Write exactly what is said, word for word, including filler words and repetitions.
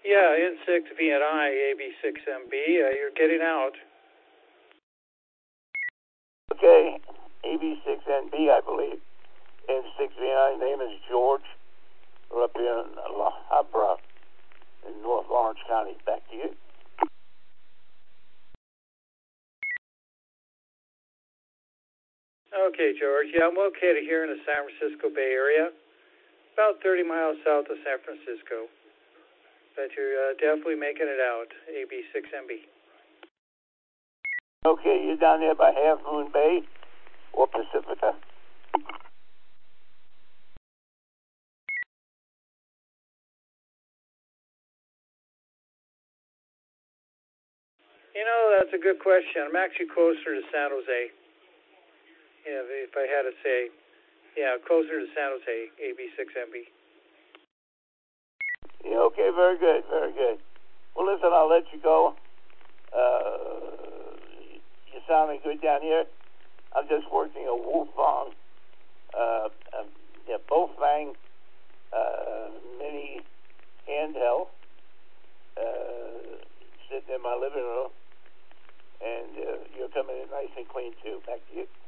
Yeah, N six V N I, A B six M B. Uh, you're getting out. Okay, A B six N B, I believe. N six V N I, name is George. We're up here in La Habra in North Orange County. Back to you. Okay, George. Yeah, I'm located here in the San Francisco Bay Area, about thirty miles south of San Francisco. But you're uh, definitely making it out, A B six M B. Okay, you're down there by Half Moon Bay or Pacifica? You know, that's a good question. I'm actually closer to San Jose. Yeah, if I had to say. Yeah, closer to San Jose, A B six M B. Yeah, okay, very good, very good. Well, listen, I'll let you go. Uh, you're sounding good down here. I'm just working a Wolfong, uh, uh, yeah, Bofang uh, mini handheld, uh, sitting in my living room, and uh, you're coming in nice and clean too. Back to you.